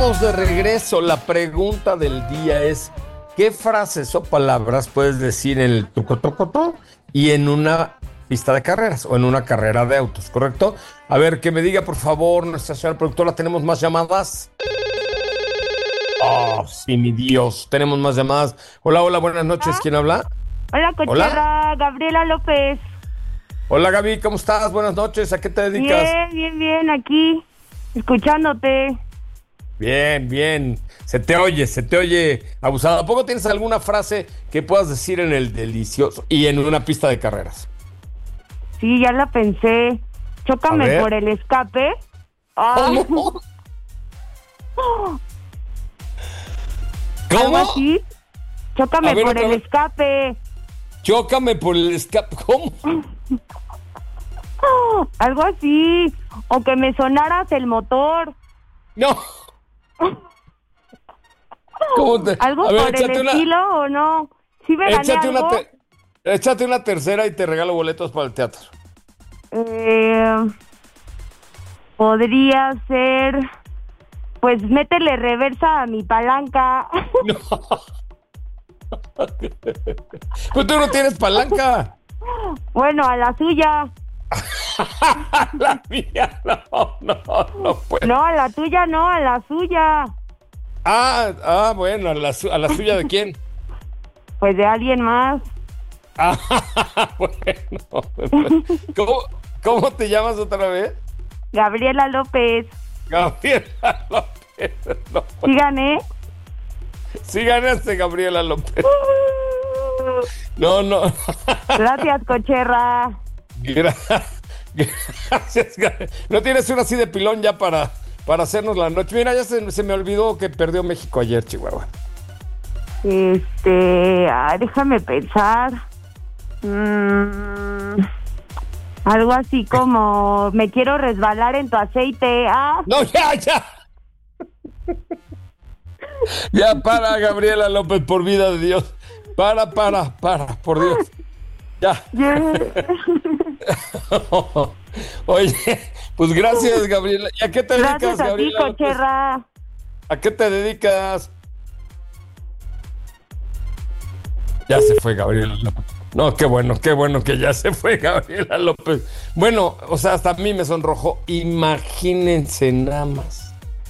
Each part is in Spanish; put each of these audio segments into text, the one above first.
Estamos de regreso. La pregunta del día es: ¿qué frases o palabras puedes decir en el tucotocotó y en una pista de carreras o en una carrera de autos? ¿Correcto? A ver, que me diga, por favor, nuestra señora productora. ¿Tenemos más llamadas? Oh, sí, mi Dios. Tenemos más llamadas. Hola, hola, buenas noches. ¿Quién habla? Hola, Cocherra. Hola. Gabriela López. Hola, Gaby, ¿cómo estás? Buenas noches. ¿A qué te dedicas? Bien, aquí, escuchándote. Bien, bien. Se te oye abusado. ¿A poco tienes alguna frase que puedas decir en el delicioso y en una pista de carreras? Sí, ya la pensé. Chócame por el escape. ¿Cómo? ¿Algo ¿Cómo? así? Chócame por el escape. Chócame por el escape. ¿Cómo? Algo así. O que me sonaras el motor. No. ¿Cómo te... ¿Algo A ver, por el estilo o no? ¿Sí me gané algo? Échate una tercera y te regalo boletos para el teatro. Podría ser... Pues métele reversa a mi palanca. No. Pues tú no tienes palanca. Bueno, a la suya. La mía, no puedo. No, a la tuya no, a la suya. Bueno, ¿a la suya de quién? Pues de alguien más. Bueno. ¿Cómo te llamas otra vez? Gabriela López. Gabriela López. No. ¿Sí gané? Sí ganaste, Gabriela López. No. Gracias, Cocherra. Gracias. ¿No tienes una así de pilón ya para hacernos la noche? Mira, ya se me olvidó que perdió México ayer, Chihuahua. Déjame pensar. Algo así como me quiero resbalar en tu aceite. No, ya. Ya para, Gabriela López, por vida de Dios. Para, por Dios. Ya. Oye, pues gracias, Gabriela. ¿Y a qué te dedicas, Gracias a Gabriela ti, López? Cocherra. ¿A qué te dedicas? Ya se fue Gabriela López. No, qué bueno que ya se fue Gabriela López. Bueno, o sea, hasta a mí me sonrojó. Imagínense nada más.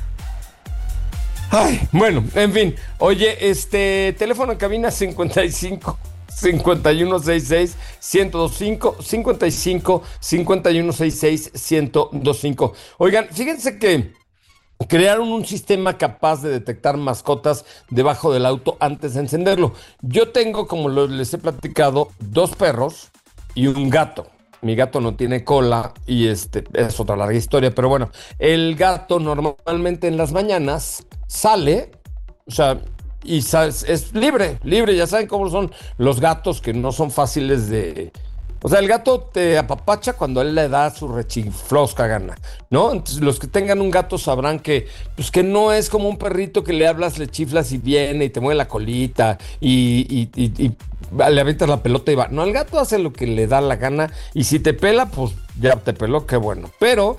Ay, bueno, en fin. Oye, teléfono en cabina 55 5166 1025 55 5166 1025. Oigan, fíjense que crearon un sistema capaz de detectar mascotas debajo del auto antes de encenderlo. Yo tengo, como les he platicado, 2 perros y un gato. Mi gato no tiene cola y es otra larga historia, pero bueno, el gato normalmente en las mañanas sale, o sea, y es libre, ya saben cómo son los gatos, que no son fáciles de... O sea, el gato te apapacha cuando él le da su rechiflosca gana, ¿no? Entonces, los que tengan un gato sabrán que, pues, que no es como un perrito que le hablas, le chiflas y viene y te mueve la colita y le avientas la pelota y va. No, el gato hace lo que le da la gana y si te pela, pues ya te peló, qué bueno. Pero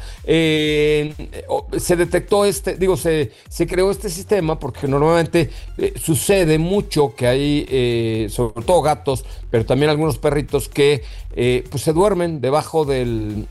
se detectó se creó este sistema porque normalmente sucede mucho que hay, sobre todo gatos, pero también algunos perritos que pues se duermen debajo del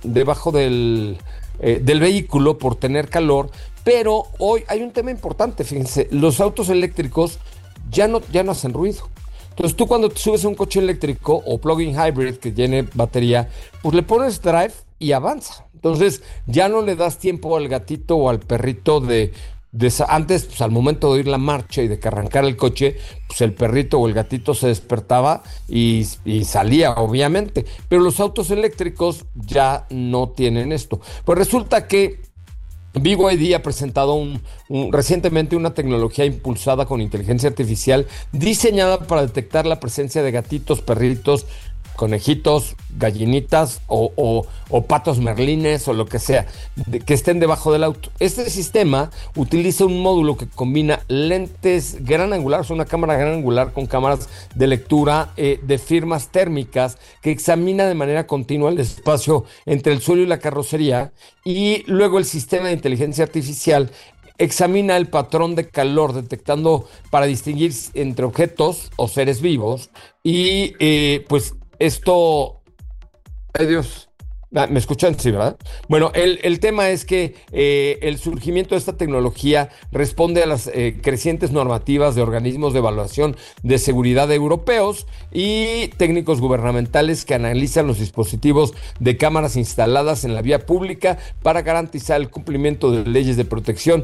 vehículo por tener calor. Pero hoy hay un tema importante, fíjense, los autos eléctricos ya no hacen ruido. Entonces tú cuando te subes a un coche eléctrico o plug-in hybrid que tiene batería, pues le pones drive y avanza. Entonces ya no le das tiempo al gatito o al perrito antes, pues al momento de oír la marcha y de que arrancara el coche, pues el perrito o el gatito se despertaba y salía, obviamente. Pero los autos eléctricos ya no tienen esto. Pues resulta que BYD ha presentado recientemente una tecnología impulsada con inteligencia artificial diseñada para detectar la presencia de gatitos, perritos, conejitos, gallinitas o patos merlines o lo que sea, que estén debajo del auto. Este sistema utiliza un módulo que combina lentes gran angular, una cámara gran angular con cámaras de lectura de firmas térmicas que examina de manera continua el espacio entre el suelo y la carrocería, y luego el sistema de inteligencia artificial examina el patrón de calor, detectando para distinguir entre objetos o seres vivos. Y pues esto... ¡Ay, Dios! ¿Me escuchan? Sí, ¿verdad? Bueno, el tema es que el surgimiento de esta tecnología responde a las crecientes normativas de organismos de evaluación de seguridad europeos y técnicos gubernamentales que analizan los dispositivos de cámaras instaladas en la vía pública para garantizar el cumplimiento de leyes de protección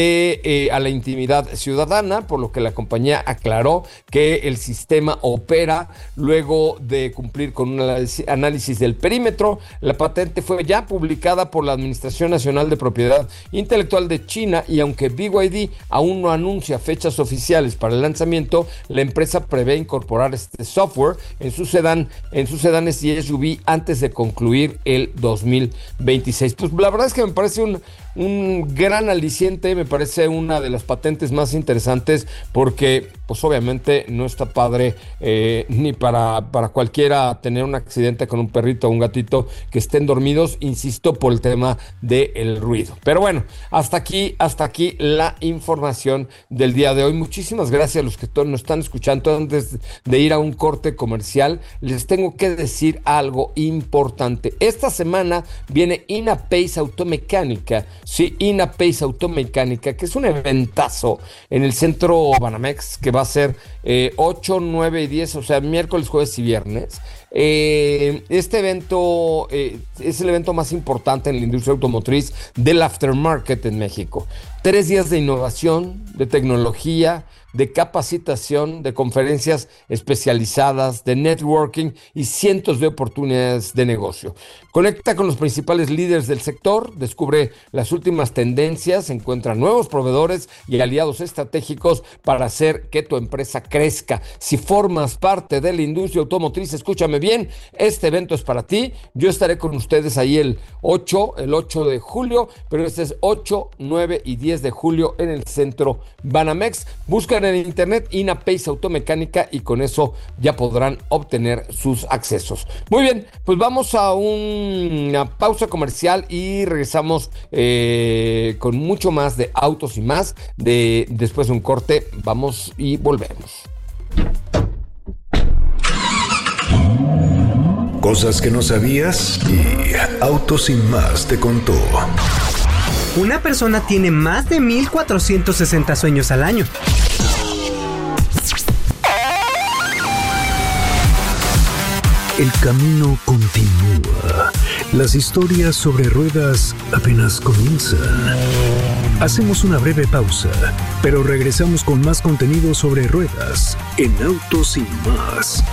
a la intimidad ciudadana, por lo que la compañía aclaró que el sistema opera luego de cumplir con un análisis del perímetro. La patente fue ya publicada por la Administración Nacional de Propiedad Intelectual de China y aunque BYD aún no anuncia fechas oficiales para el lanzamiento, la empresa prevé incorporar este software en sus sedanes y SUV antes de concluir el 2026. Pues la verdad es que me parece un gran aliciente, me parece una de las patentes más interesantes porque pues obviamente no está padre ni para cualquiera tener un accidente con un perrito o un gatito que estén dormidos, insisto, por el tema del ruido. Pero bueno, hasta aquí la información del día de hoy. Muchísimas gracias a los que nos están escuchando. Antes de ir a un corte comercial, les tengo que decir algo importante. Esta semana viene INAPACE Automecánica. Sí, INAPACE Automecánica, que es un eventazo en el centro Banamex, que va a ser 8, 9 y 10, o sea, miércoles, jueves y viernes. Este evento es el evento más importante en la industria automotriz del aftermarket en México. 3 días de innovación, de tecnología, de capacitación, de conferencias especializadas, de networking y cientos de oportunidades de negocio. Conecta con los principales líderes del sector, descubre las últimas tendencias, encuentra nuevos proveedores y aliados estratégicos para hacer que tu empresa crezca. Si formas parte de la industria automotriz, escúchame bien, este evento es para ti. Yo estaré con ustedes ahí el 8 de julio, pero este es 8, 9 y 10 de julio en el centro Banamex. Buscan en internet INAPACE Automecánica y con eso ya podrán obtener sus accesos. Muy bien, pues vamos a una pausa comercial y regresamos con mucho más de autos y más. Después de un corte, vamos y volvemos. Cosas que no sabías y Autos y Más te contó. Una persona tiene más de 1,460 sueños al año. El camino continúa. Las historias sobre ruedas apenas comienzan. Hacemos una breve pausa, pero regresamos con más contenido sobre ruedas en Autos y Más.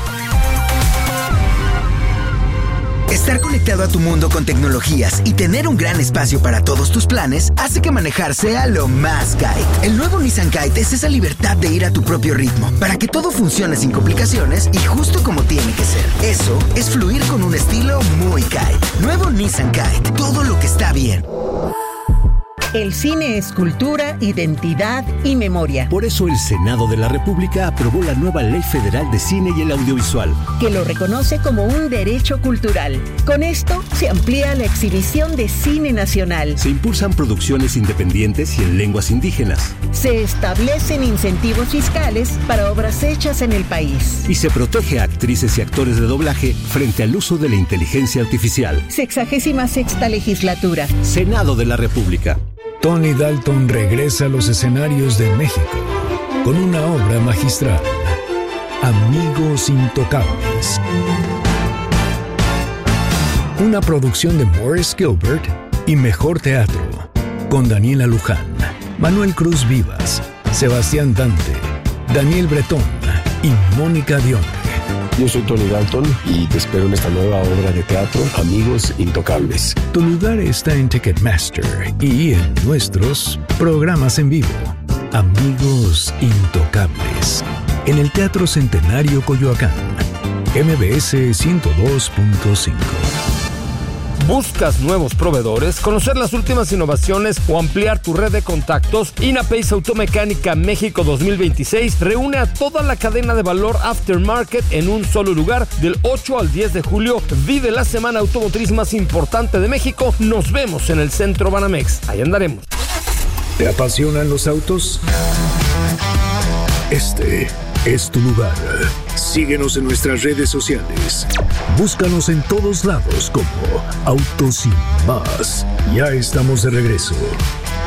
Estar conectado a tu mundo con tecnologías y tener un gran espacio para todos tus planes hace que manejar sea lo más Kite. El nuevo Nissan Kite es esa libertad de ir a tu propio ritmo para que todo funcione sin complicaciones y justo como tiene que ser. Eso es fluir con un estilo muy Kite. Nuevo Nissan Kite, todo lo que está bien. El cine es cultura, identidad y memoria. Por eso el Senado de la República aprobó la nueva Ley Federal de Cine y el Audiovisual, que lo reconoce como un derecho cultural. Con esto se amplía la exhibición de cine nacional. Se impulsan producciones independientes y en lenguas indígenas. Se establecen incentivos fiscales para obras hechas en el país. Y se protege a actrices y actores de doblaje frente al uso de la inteligencia artificial. 66ª legislatura. Senado de la República. Tony Dalton regresa a los escenarios de México con una obra magistral, Amigos Intocables. Una producción de Morris Gilbert y Mejor Teatro, con Daniela Luján, Manuel Cruz Vivas, Sebastián Dante, Daniel Bretón y Mónica Dion. Yo soy Tony Dalton y te espero en esta nueva obra de teatro, Amigos Intocables. Tu lugar está en Ticketmaster y en nuestros programas en vivo. Amigos Intocables. En el Teatro Centenario Coyoacán. MBS 102.5. ¿Buscas nuevos proveedores, conocer las últimas innovaciones o ampliar tu red de contactos? INAPACE Automecánica México 2026 reúne a toda la cadena de valor aftermarket en un solo lugar del 8 al 10 de julio. Vive la semana automotriz más importante de México. Nos vemos en el centro Banamex. Ahí andaremos. ¿Te apasionan los autos? Este es tu lugar. Síguenos en nuestras redes sociales. Búscanos en todos lados como Autos y Más. Ya estamos de regreso.